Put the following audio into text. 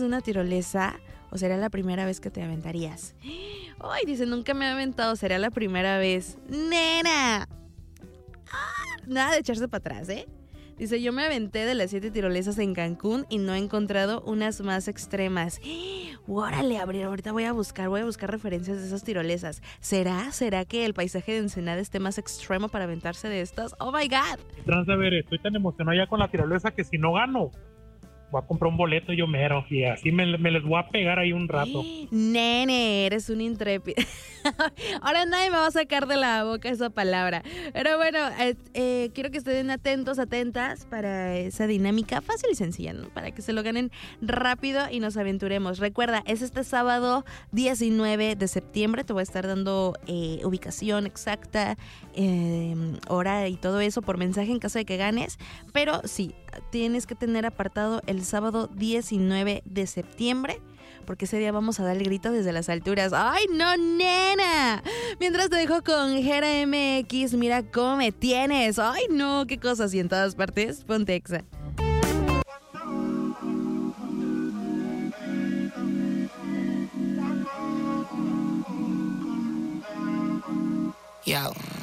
de una tirolesa o sería la primera vez que te aventarías? Ay, dice, nunca me he aventado, sería la primera vez. ¡Nena! Nada de echarse para atrás, ¿eh? Dice, yo me aventé de las 7 tirolesas en Cancún y no he encontrado unas más extremas. Órale, ahorita voy a buscar referencias de esas tirolesas. ¿Será que el paisaje de Ensenada esté más extremo para aventarse de estas? ¡Oh, my God! Trans de ver, estoy tan emocionado ya con la tirolesa que si no gano, voy a comprar un boleto yo mero y así me les voy a pegar ahí un rato. Nene, eres un intrépido. Ahora nadie me va a sacar de la boca esa palabra. Pero bueno, quiero que estén atentos, atentas para esa dinámica fácil y sencilla, ¿no? Para que se lo ganen rápido y nos aventuremos. Recuerda, es este sábado 19 de septiembre. Te voy a estar dando ubicación exacta, hora y todo eso por mensaje en caso de que ganes. Pero sí, tienes que tener apartado el sábado 19 de septiembre, porque ese día vamos a dar el grito desde las alturas. ¡Ay, no, nena! Mientras te dejo con Jera MX, mira cómo me tienes. ¡Ay, no! ¡Qué cosas! Y en todas partes, ponte Exa. Yo.